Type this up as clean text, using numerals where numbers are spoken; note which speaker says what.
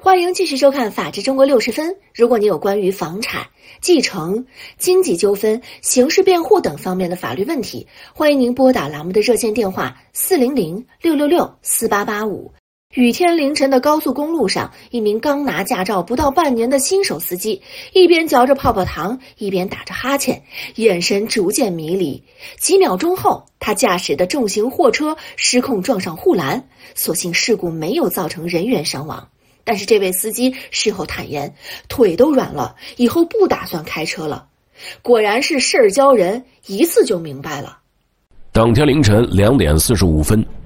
Speaker 1: 欢迎继续收看《法治中国60分》。如果你有关于房产、继承、经济纠纷、刑事辩护等方面的法律问题，欢迎您拨打栏目的热线电话400-666-4885。雨天凌晨的高速公路上，一名刚拿驾照不到半年的新手司机，一边嚼着泡泡糖，一边打着哈欠，眼神逐渐迷离。几秒钟后，他驾驶的重型货车失控撞上护栏，所幸事故没有造成人员伤亡。但是这位司机事后坦言，腿都软了，以后不打算开车了。果然是事儿教人，一次就明白了。
Speaker 2: 当天凌晨2点45分，